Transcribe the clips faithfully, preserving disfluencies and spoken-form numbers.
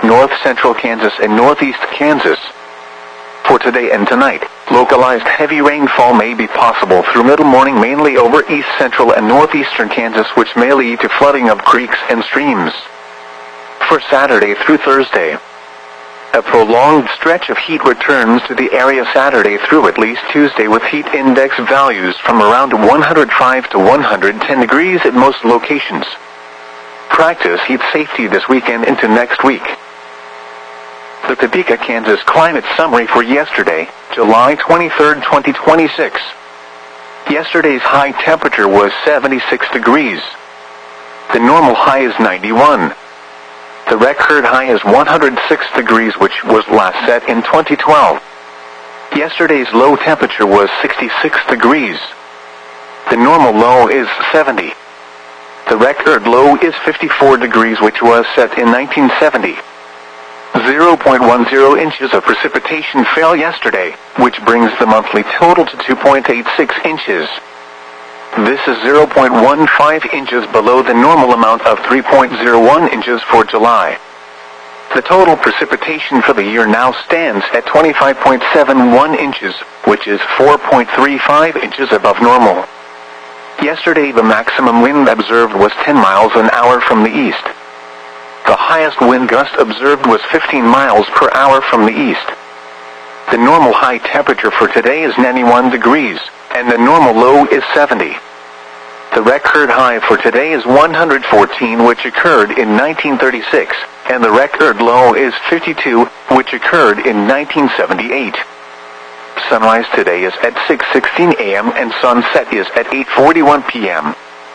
north central Kansas and northeast Kansas. For today and tonight, localized heavy rainfall may be possible through middle morning mainly over east central and northeastern Kansas, which may lead to flooding of creeks and streams. For Saturday through Thursday, a prolonged stretch of heat returns to the area Saturday through at least Tuesday, with heat index values from around one hundred five to one hundred ten degrees at most locations. Practice heat safety this weekend into next week. The Topeka, Kansas climate summary for yesterday, July twenty-third, twenty twenty-six. Yesterday's high temperature was seventy-six degrees. The normal high is ninety-one. The record high is one hundred six degrees, which was last set in twenty twelve. Yesterday's low temperature was sixty-six degrees. The normal low is seventy. The record low is fifty-four degrees, which was set in nineteen seventy. zero point one zero inches of precipitation fell yesterday, which brings the monthly total to two point eight six inches. This is zero point one five inches below the normal amount of three point zero one inches for July. The total precipitation for the year now stands at twenty-five point seven one inches, which is four point three five inches above normal. Yesterday the maximum wind observed was ten miles an hour from the east. The highest wind gust observed was fifteen miles per hour from the east. The normal high temperature for today is ninety-one degrees, and the normal low is seventy. The record high for today is one hundred fourteen, which occurred in nineteen thirty-six, and the record low is fifty-two, which occurred in nineteen seventy-eight. Sunrise today is at six sixteen a m and sunset is at eight forty-one p m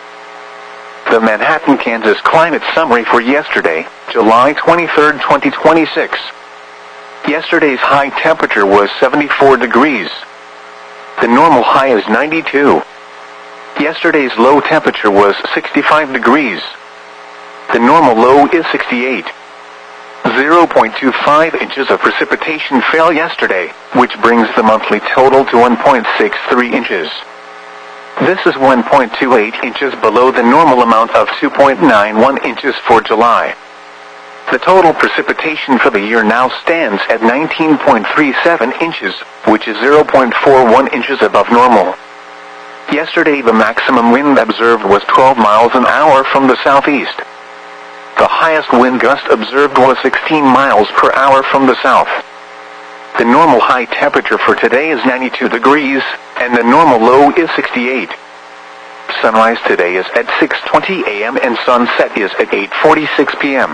The Manhattan, Kansas climate summary for yesterday, July twenty-third, twenty twenty-six. Yesterday's high temperature was seventy-four degrees. The normal high is ninety-two. Yesterday's low temperature was sixty-five degrees. The normal low is sixty-eight. zero point two five inches of precipitation fell yesterday, which brings the monthly total to one point six three inches. This is one point two eight inches below the normal amount of two point nine one inches for July. The total precipitation for the year now stands at nineteen point three seven inches, which is zero point four one inches above normal. Yesterday the maximum wind observed was twelve miles an hour from the southeast. The highest wind gust observed was sixteen miles per hour from the south. The normal high temperature for today is ninety-two degrees, and the normal low is sixty-eight. Sunrise today is at six twenty a m and sunset is at eight forty-six p m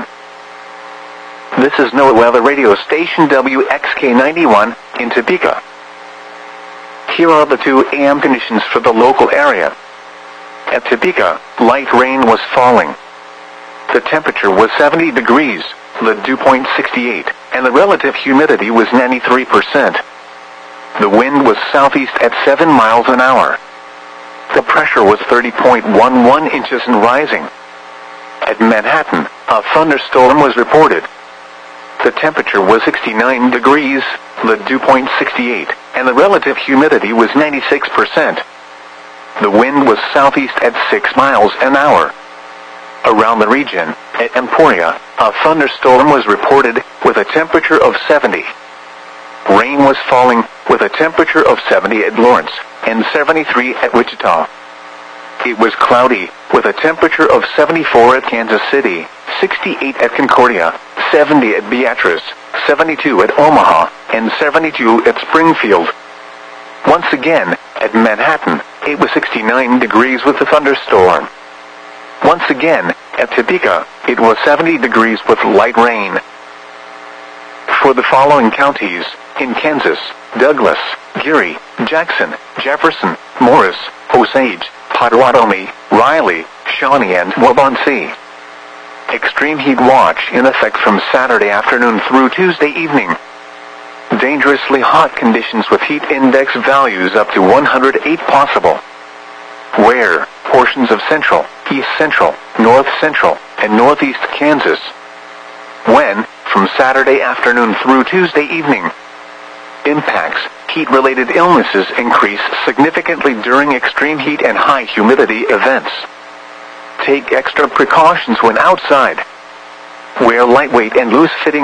This is NOAA Weather Radio Station W X K ninety-one in Topeka. Here are the two A M conditions for the local area. At Topeka, light rain was falling. The temperature was seventy degrees, the dew point sixty-eight, and the relative humidity was ninety-three percent. The wind was southeast at seven miles an hour. The pressure was thirty point one one inches and rising. At Manhattan, a thunderstorm was reported. The temperature was sixty-nine degrees, the dew point sixty-eight, and the relative humidity was ninety-six percent. The wind was southeast at six miles an hour. Around the region, at Emporia, a thunderstorm was reported with a temperature of seventy. Rain was falling with a temperature of seventy at Lawrence and seventy-three at Wichita. It was cloudy with a temperature of seventy-four at Kansas City, sixty-eight at Concordia, seventy at Beatrice, seventy-two at Omaha, and seventy-two at Springfield. Once again, at Manhattan, it was sixty-nine degrees with the thunderstorm. Once again, at Topeka, it was seventy degrees with light rain. For the following counties, in Kansas, Douglas, Geary, Jackson, Jefferson, Morris, Osage, Potawatomi, Riley, Shawnee, and Waubonsee. Extreme heat watch in effect from Saturday afternoon through Tuesday evening. Dangerously hot conditions with heat index values up to one hundred eight possible. Where, portions of central, east central, north central, and northeast Kansas. When, from Saturday afternoon through Tuesday evening. Impacts, heat-related illnesses increase significantly during extreme heat and high humidity events. Take extra precautions when outside. Wear lightweight and loose-fitting